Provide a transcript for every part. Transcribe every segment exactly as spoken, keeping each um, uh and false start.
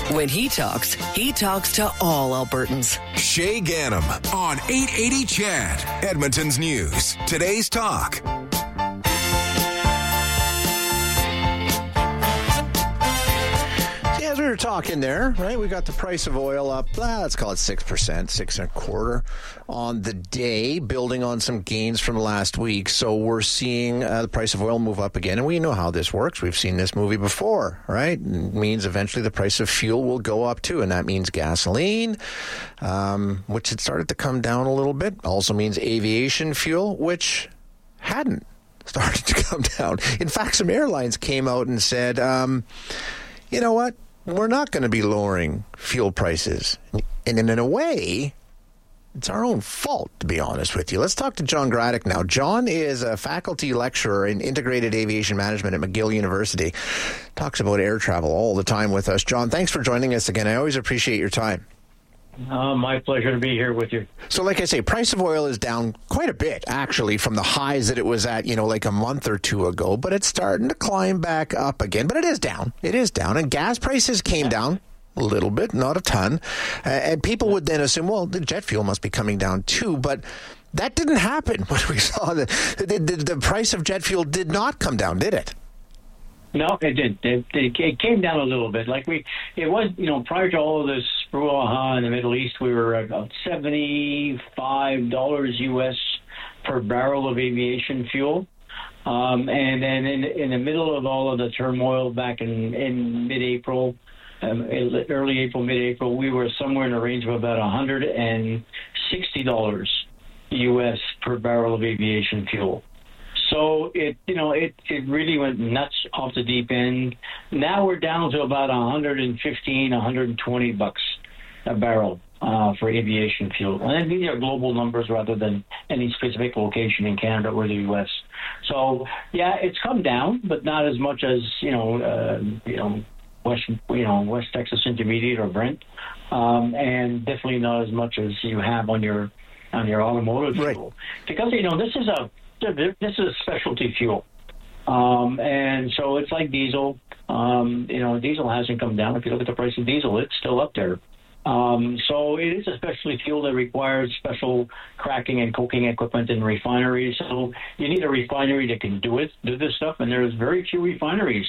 When he talks, he talks to all Albertans. Shay Ganem on eight eighty C H A D, Edmonton's News. Today's Talk. As we were talking there, right, we got the price of oil up, ah, let's call it six percent, six and a quarter on the day, building on some gains from last week. So we're seeing uh, the price of oil move up again, and we know how this works. We've seen this movie before, right? It means eventually the price of fuel will go up too, and that means gasoline, um, which had started to come down a little bit. Also means aviation fuel, which hadn't started to come down. In fact, some airlines came out and said, um, you know what? We're not going to be lowering fuel prices. And in a way, it's our own fault, to be honest with you. Let's talk to John Graddick now. John is a faculty lecturer in integrated aviation management at McGill University. Talks about air travel all the time with us. John, thanks for joining us again. I always appreciate your time. Uh, my pleasure to be here with you. So like I say, price of oil is down quite a bit, actually, from the highs that it was at, you know, like a month or two ago. But it's starting to climb back up again. But it is down. It is down. And gas prices came down a little bit, not a ton. Uh, and people would then assume, well, the jet fuel must be coming down too. But that didn't happen when we saw the, the, the, the price of jet fuel did not come down, did it? No, it did. It, it, it came down a little bit. Like we, it was, you know, prior to all of this brouhaha in the Middle East, we were about seventy-five dollars U S per barrel of aviation fuel. Um, and then in, in the middle of all of the turmoil back in, in mid-April, um, early April, mid-April, we were somewhere in a range of about one hundred sixty dollars U S per barrel of aviation fuel. So it, you know, it, it really went nuts off the deep end. Now we're down to about one hundred fifteen, one hundred twenty bucks a barrel uh, for aviation fuel. And these are global numbers rather than any specific location in Canada or the U S. So yeah, it's come down, but not as much as you know, uh, you know, West, you know, West Texas Intermediate or Brent, um, and definitely not as much as you have on your on your automotive right. fuel, because you know this is a This is a specialty fuel, um, and so it's like diesel. Um, you know, diesel hasn't come down. If you look at the price of diesel, it's still up there. Um, so it is a specialty fuel that requires special cracking and coking equipment in refineries. So you need a refinery that can do it, do this stuff, and there's very few refineries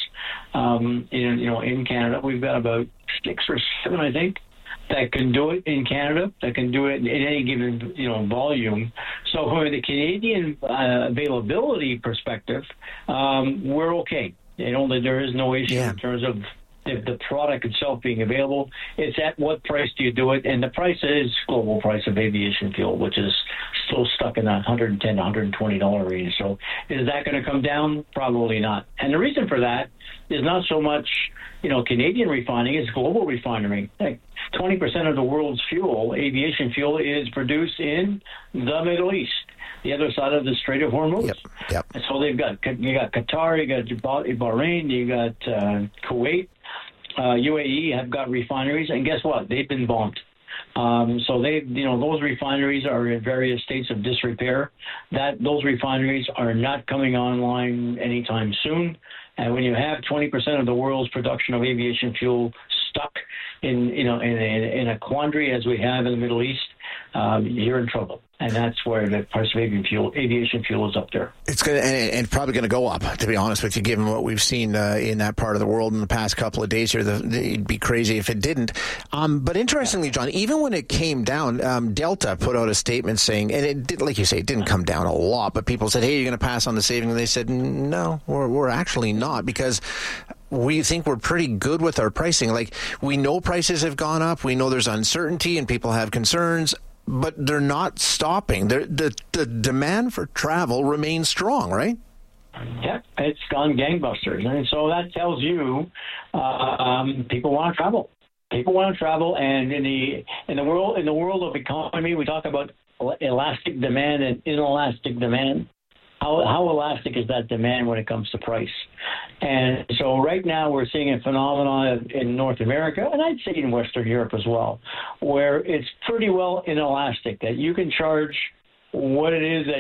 um, in you know in Canada. We've got about six or seven, I think, that can do it in Canada, that can do it in any given, you know, volume. So from the Canadian uh, availability perspective, um, we're okay. You know, that there is no issue yeah. in terms of the, the product itself being available. It's at what price do you do it? And the price is global price of aviation fuel, which is still stuck in that one hundred ten dollars, one hundred twenty dollars range. So is that going to come down? Probably not. And the reason for that is not so much, you know, Canadian refining, it's global refining. Like twenty percent of the world's fuel, aviation fuel, is produced in the Middle East, the other side of the Strait of Hormuz. Yep, yep. And so they've got, you got Qatar, you got Bahrain, you got uh, Kuwait, uh, U A E have got refineries, and guess what? They've been bombed. Um, so they, you know, those refineries are in various states of disrepair. That those refineries are not coming online anytime soon. And when you have twenty percent of the world's production of aviation fuel stuck in, you know, in a, in a quandary as we have in the Middle East, um, you're in trouble. And that's where the price of aviation fuel, aviation fuel is up there. It's going to, and, and probably going to go up, to be honest with you, given what we've seen uh, in that part of the world in the past couple of days here. The, the, it'd be crazy if it didn't. Um, but interestingly, John, even when it came down, um, Delta put out a statement saying, and it did, like you say, it didn't come down a lot, but people said, hey, you're going to pass on the savings. And they said, no, we're, we're actually not, because we think we're pretty good with our pricing. Like, we know prices have gone up. We know there's uncertainty and people have concerns, but they're not stopping. They're, the the demand for travel remains strong, right? Yeah, it's gone gangbusters, and so that tells you uh, um, people want to travel. People want to travel, and in the in the world in the world of economy, we talk about elastic demand and inelastic demand. How how elastic is that demand when it comes to price? And so right now we're seeing a phenomenon in North America, and I'd say in Western Europe as well, where it's pretty well inelastic, that you can charge what it is that